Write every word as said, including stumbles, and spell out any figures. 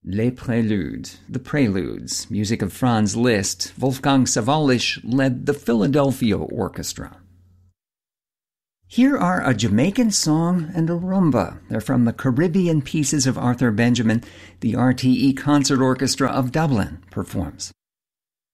Les Préludes, the Preludes, music of Franz Liszt. Wolfgang Sawallisch led the Philadelphia Orchestra. Here are a Jamaican song and a rumba. They're from the Caribbean Pieces of Arthur Benjamin. The R T E Concert Orchestra of Dublin performs.